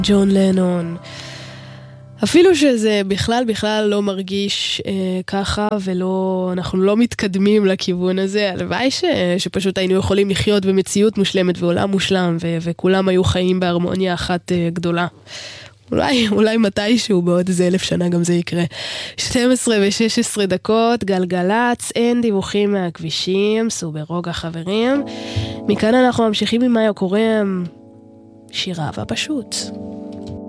ג'ון לנון. אפילו שזה בכלל לא מרגיש ככה, אנחנו לא מתקדמים לכיוון הזה, הלוואי שפשוט היינו יכולים לחיות במציאות מושלמת ועולם מושלם, וכולם היו חיים בהרמוניה אחת גדולה. אולי מתישהו בעוד איזה 1000 שנה גם זה יקרה. 12 ו-16 דקות, גלגלץ, אין דיווחים מהכבישים, סעו ברוגע חברים. מכאן אנחנו ממשיכים עם מה קורה, שיר אהבה פשוט.